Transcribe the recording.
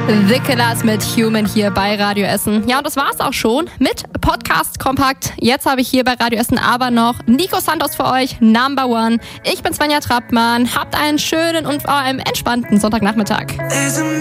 The Killers mit Human hier bei Radio Essen. Ja, und das war's auch schon mit Podcast Kompakt. Jetzt habe ich hier bei Radio Essen aber noch Nico Santos für euch, Number One. Ich bin Svenja Trappmann. Habt einen schönen und vor allem entspannten Sonntagnachmittag.